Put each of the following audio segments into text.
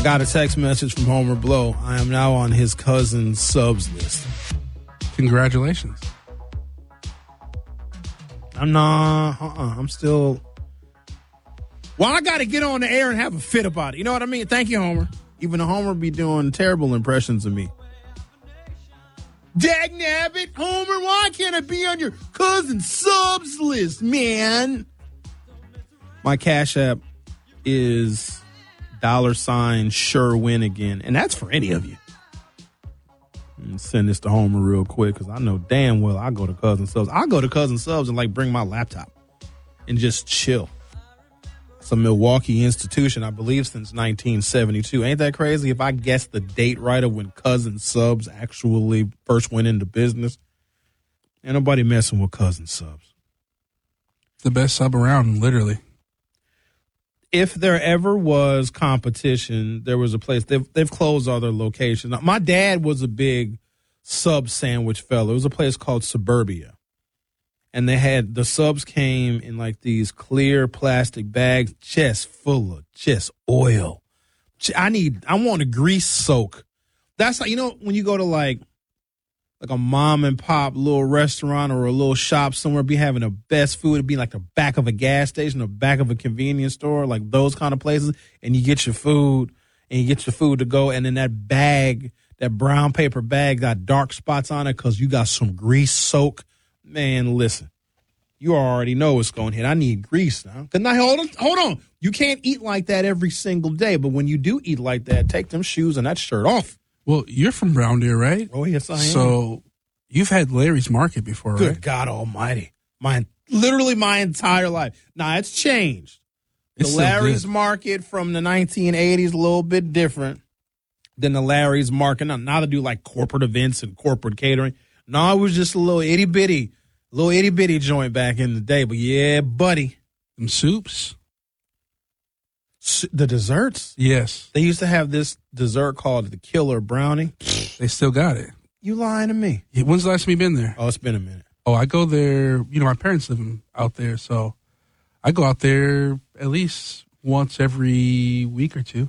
Got a text message from Homer Blow. I am now on his cousin's subs list. Congratulations. I'm still... Well, I got to get on the air and have a fit about it. You know what I mean? Thank you, Homer. Even though Homer be doing terrible impressions of me. Dagnabbit, Homer, why can't I be on your cousin's subs list, man? My Cash App is $ sure win again. And that's for any of you. Send this to Homer real quick because I know damn well I go to cousin subs. I go to cousin subs and bring my laptop and just chill. It's a Milwaukee institution, I believe, since 1972. Ain't that crazy? If I guess the date right of when cousin subs actually first went into business, ain't nobody messing with cousin subs. The best sub around, literally. If there ever was competition, there was a place. They've closed all their locations. My dad was a big sub sandwich fella. It was a place called Suburbia. And they had, the subs came in these clear plastic bags, just full of just oil. I want a grease soak. That's how, when you go to like a mom and pop little restaurant or a little shop somewhere, be having the best food. It'd be like the back of a gas station, the back of a convenience store, like those kind of places. And you get your food to go. And then that bag, that brown paper bag got dark spots on it because you got some grease soak. Man, listen, you already know what's going to hit. I need grease now. Hold on. You can't eat like that every single day. But when you do eat like that, take them shoes and that shirt off. Well, you're from Brown Deer, right? Oh, yes, I am. So you've had Larry's Market before, right? Good God almighty. Literally my entire life. Now, it's changed. The Larry's Market from the 1980s, a little bit different than the Larry's Market. Now they do corporate events and corporate catering. No, it was just a little itty bitty joint back in the day. But yeah, buddy. Some soups? The desserts? Yes. They used to have this dessert called the Killer Brownie. They still got it. You lying to me? Yeah, when's the last time you been there? Oh, it's been a minute. Oh, I go there. My parents live out there, so I go out there at least once every week or two.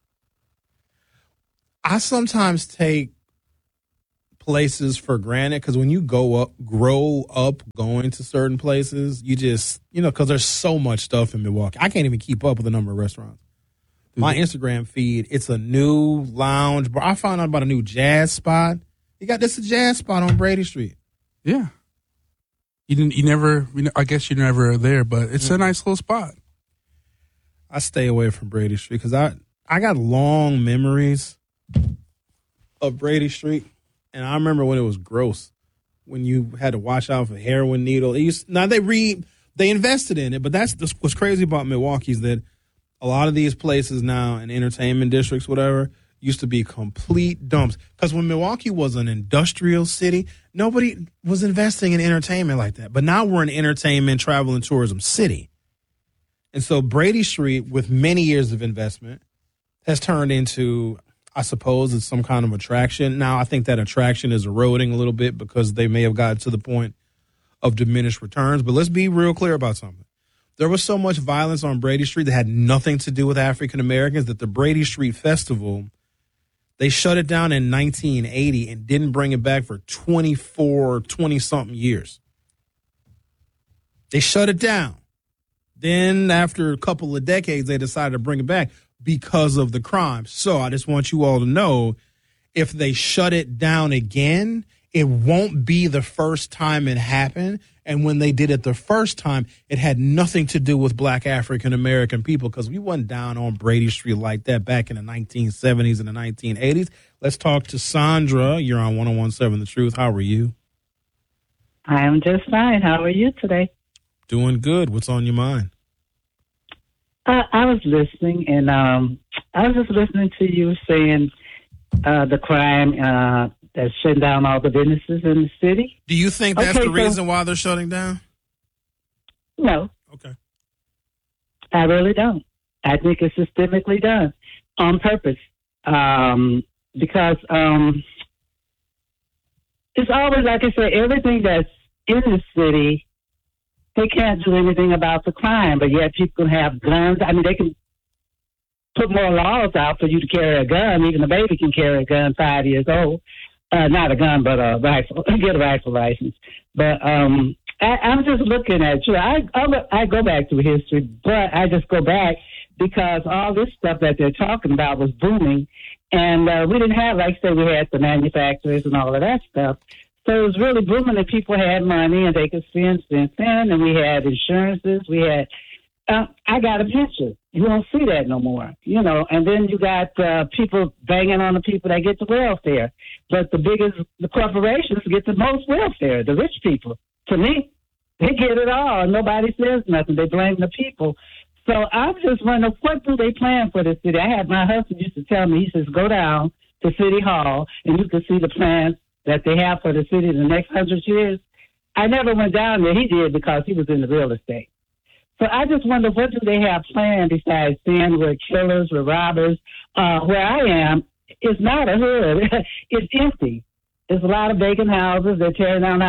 I sometimes take places for granted because when you grow up going to certain places, you just, because there's so much stuff in Milwaukee. I can't even keep up with the number of restaurants. My Instagram feed, it's a new lounge bar. I found out about a new jazz spot. This a jazz spot on Brady Street. Yeah. You never, I guess you're never there, but it's a nice little spot. I stay away from Brady Street because I got long memories of Brady Street. And I remember when it was gross, when you had to watch out for heroin needle. They invested in it, but that's what's crazy about Milwaukee is that a lot of these places now in entertainment districts, whatever, used to be complete dumps. Because when Milwaukee was an industrial city, nobody was investing in entertainment like that. But now we're an entertainment, travel, and tourism city. And so Brady Street, with many years of investment, has turned into, I suppose, it's some kind of attraction. Now, I think that attraction is eroding a little bit because they may have gotten to the point of diminished returns. But let's be real clear about something. There was so much violence on Brady Street that had nothing to do with African Americans that the Brady Street Festival, they shut it down in 1980 and didn't bring it back for 20-something years. They shut it down. Then after a couple of decades, they decided to bring it back because of the crime. So I just want you all to know, if they shut it down again, it won't be the first time it happened. And when they did it the first time, it had nothing to do with black African-American people because we wasn't down on Brady Street like that back in the 1970s and the 1980s. Let's talk to Sandra. You're on 101.7 The Truth. How are you? I am just fine. How are you today? Doing good. What's on your mind? I was listening, and I was just listening to you saying the crime that's shutting down all the businesses in the city. Do you think that's the reason why they're shutting down? No. Okay. I really don't. I think it's systemically done on purpose because it's always, like I said, everything that's in the city, they can't do anything about the crime, but yet people have guns. I mean, they can put more laws out for you to carry a gun. Even a baby can carry a gun 5 years old. Not a gun, but a rifle. Get a rifle license. But I'm just looking at you. I go back to history, but I just go back because all this stuff that they're talking about was booming. And we didn't have, like say, we had the manufacturers and all of that stuff. So it was really booming and people had money and they could spend. And we had insurances. We had, I got a pension. You don't see that no more, And then you got people banging on the people that get the welfare. But the corporations get the most welfare, the rich people. To me, they get it all. Nobody says nothing. They blame the people. So I'm just wondering, what do they plan for the city? My husband used to tell me, he says, go down to City Hall and you can see the plans that they have for the city in the next 100 years. I never went down there. He did because he was in the real estate. So I just wonder, what do they have planned besides saying we're killers, we're robbers? Where I am, it's not a hood. It's empty. There's a lot of vacant houses. They're tearing down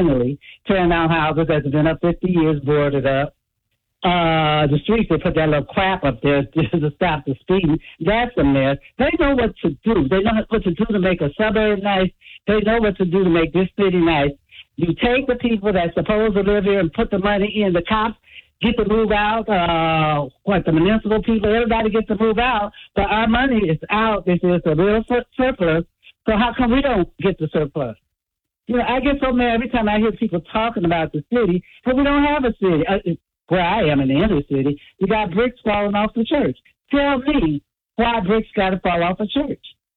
houses that's been up 50 years, boarded up. The streets, they put that little crap up there to stop the speeding. That's a mess. They know what to do. They know what to do to make a suburb nice. They know what to do to make this city nice. You take the people that's supposed to live here and put the money in. The cops get to move out. The municipal people, everybody gets to move out. But our money is out. This is a real surplus. So how come we don't get the surplus? I get so mad every time I hear people talking about the city, but we don't have a city. Where I am in the inner city, you got bricks falling off the church. Tell me why bricks got to fall off a church.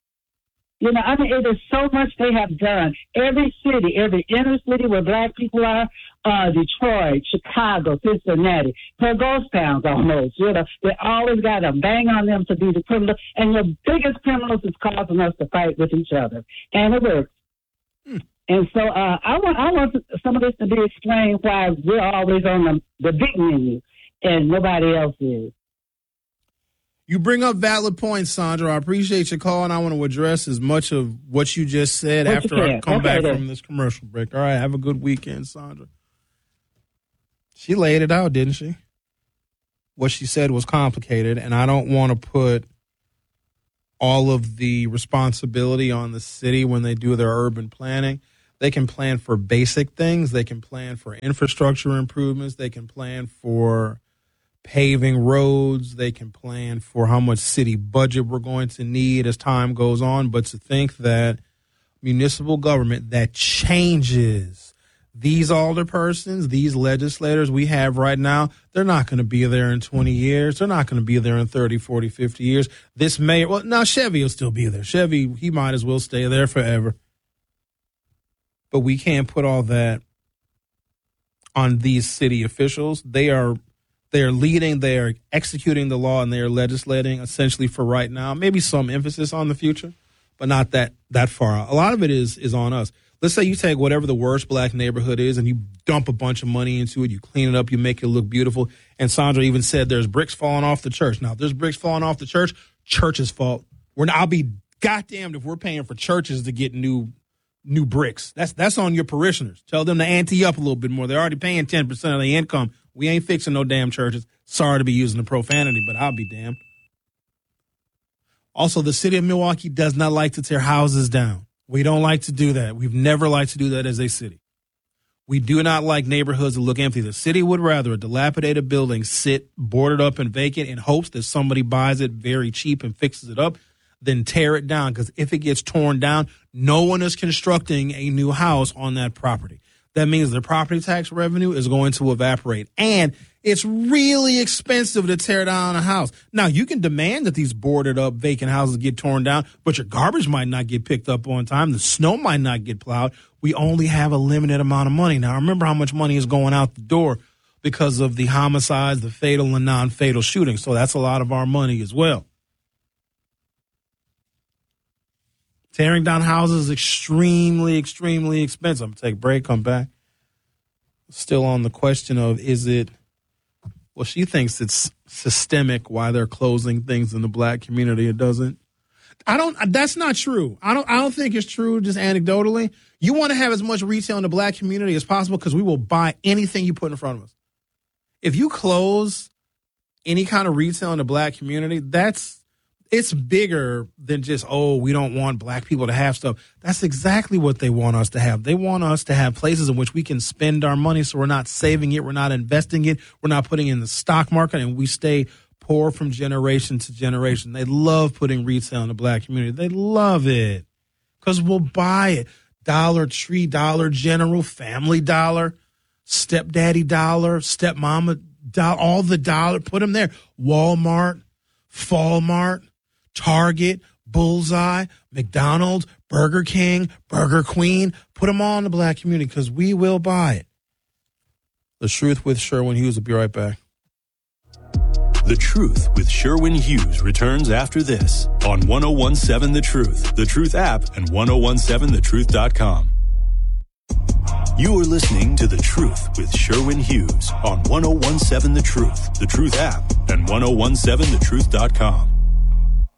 It is so much they have done. Every city, every inner city where black people are, Detroit, Chicago, Cincinnati, they're ghost towns almost. They always got to bang on them to be the criminal. And the biggest criminals is causing us to fight with each other. And it works. And so I want some of this to be explained why we're always on the big menu and nobody else is. You bring up valid points, Sandra. I appreciate your call, and I want to address as much of what you just said after I come back from this commercial break. All right, have a good weekend, Sandra. She laid it out, didn't she? What she said was complicated, and I don't want to put all of the responsibility on the city when they do their urban planning. They can plan for basic things. They can plan for infrastructure improvements. They can plan for paving roads. They can plan for how much city budget we're going to need as time goes on. But to think that municipal government that changes these alderpersons, these legislators we have right now, they're not going to be there in 20 years. They're not going to be there in 30, 40, 50 years. This mayor, well, now Chevy will still be there. Chevy, he might as well stay there forever. But we can't put all that on these city officials. They are leading, they are executing the law, and they are legislating essentially for right now. Maybe some emphasis on the future, but not that far out. A lot of it is on us. Let's say you take whatever the worst black neighborhood is and you dump a bunch of money into it, you clean it up, you make it look beautiful. And Sandra even said there's bricks falling off the church. Now, if there's bricks falling off the church, church's fault. I'll be goddamned if we're paying for churches to get new bricks. That's on your parishioners. Tell them to ante up a little bit more. They're already paying 10% of their income. We ain't fixing no damn churches. Sorry to be using the profanity, but I'll be damned. Also, the city of Milwaukee does not like to tear houses down. We don't like to do that. We've never liked to do that as a city. We do not like neighborhoods that look empty. The city would rather a dilapidated building sit boarded up and vacant in hopes that somebody buys it very cheap and fixes it up than tear it down. Because if it gets torn down, no one is constructing a new house on that property. That means their property tax revenue is going to evaporate. And it's really expensive to tear down a house. Now, you can demand that these boarded up vacant houses get torn down, but your garbage might not get picked up on time. The snow might not get plowed. We only have a limited amount of money. Now, remember how much money is going out the door because of the homicides, the fatal and non-fatal shootings. So that's a lot of our money as well. Tearing down houses is extremely, extremely expensive. I'm going to take a break, come back. Still on the question of, is it, well, she thinks it's systemic why they're closing things in the black community. It doesn't. That's not true. I don't think it's true just anecdotally. You want to have as much retail in the black community as possible because we will buy anything you put in front of us. If you close any kind of retail in the black community, that's it's bigger than just, we don't want black people to have stuff. That's exactly what they want us to have. They want us to have places in which we can spend our money so we're not saving it, we're not investing it, we're not putting it in the stock market, and we stay poor from generation to generation. They love putting retail in the black community. They love it because we'll buy it. Dollar Tree, Dollar General, Family Dollar, Stepdaddy Dollar, Stepmama Dollar, all the dollar, put them there. Walmart, Falmart, Target, Bullseye, McDonald's, Burger King, Burger Queen. Put them all in the black community because we will buy it. The Truth with Sherwin Hughes will be right back. The Truth with Sherwin Hughes returns after this on 1017 The Truth app, and 1017thetruth.com. You are listening to The Truth with Sherwin Hughes on 1017 The Truth app, and 1017thetruth.com.